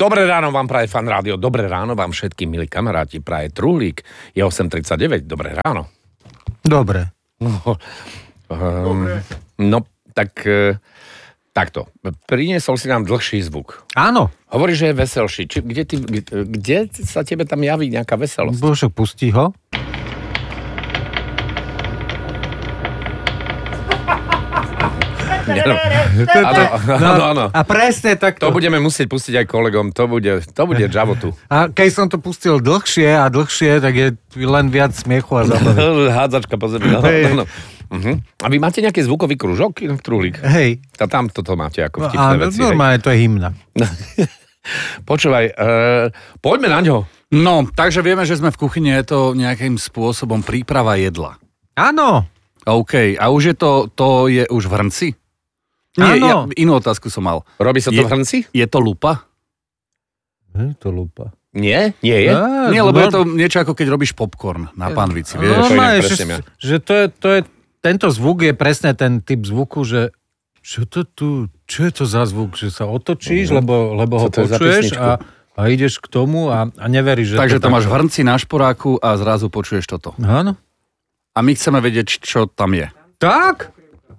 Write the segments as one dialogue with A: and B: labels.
A: Dobré ráno vám praje Fan Rádio, dobré ráno vám všetkým, milí kamaráti, praje Truhlík, je 8:39, dobré ráno.
B: Dobre.
A: No, tak takto, priniesol si nám dlhší zvuk.
B: Áno.
A: Hovoríš, že je veselší. Kde sa tebe tam javí nejaká veselosť?
B: Bože, pustí ho.
A: Áno.
B: A presne takto.
A: To budeme musieť pustiť aj kolegom, to bude Javotu.
B: A keď som to pustil dlhšie, tak je len viac smiechu a zábavy.
A: Hádzačka po zemi. No. A vy máte nejaký zvukový kružok, Truhlík?
B: Hej.
A: A tam toto máte ako vtipné veci.
B: Normálne, to je hymna.
A: Počúvaj, poďme na ňo.
C: No, takže vieme, že sme v kuchyni, je to nejakým spôsobom príprava jedla.
B: Áno.
C: OK, a už je to je už v hrnci? Nie, inú otázku som mal.
A: Robí sa to v hrnci?
C: Je to lupa?
B: Je to lupa.
A: Nie? Nie je?
C: Nie, lebo je to niečo ako keď robíš popcorn na pánvici, vieš?
B: Že to je, tento zvuk je presne ten typ zvuku, že čo je to za zvuk, že sa otočíš, lebo ho počuješ a ideš k tomu a neveríš, že...
C: Takže to máš v hrnci na šporáku a zrazu počuješ toto.
B: Áno.
C: A my chceme vedieť, čo tam je.
B: Tak?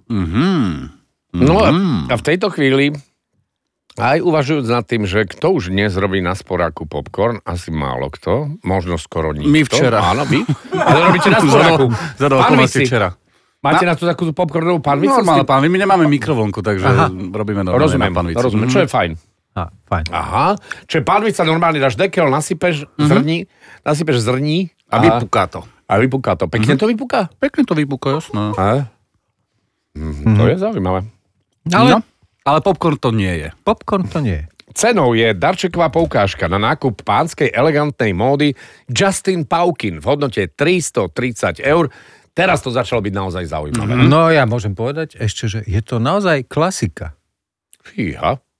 A: No a v tejto chvíli, aj uvažujúc nad tým, že kto už dnes robí na sporáku popcorn, asi málo kto, možno skoro nikto.
C: My včera.
A: Áno, vy? Ale robíte na sporáku.
C: Pánvici včera.
A: Máte na to takú popcornovú pánvicu?
C: Normálne pánvici, my nemáme mikrovlnku, takže robíme normálne na pánvici.
A: Rozumiem, čo je fajn.
B: Fajn.
A: Aha, čiže pánvica normálne dáš dekel, nasypeš zrní
C: a vypuká to.
A: A vypuká to. Pekne to vypuká?
C: Pekne to vypuká, jasné.
A: To je zaujímavé.
C: Ale popcorn to nie je.
B: Popcorn to nie je.
A: Cenou je darčeková poukážka na nákup pánskej elegantnej módy Justin Paukin v hodnote 330 €. Teraz to začalo byť naozaj zaujímavé.
B: No ja môžem povedať ešte, že je to naozaj klasika.
A: Fíha.